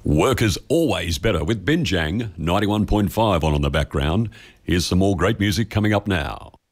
Work is always better with Binjang 91.5 on the background. Here's some more great music coming up now.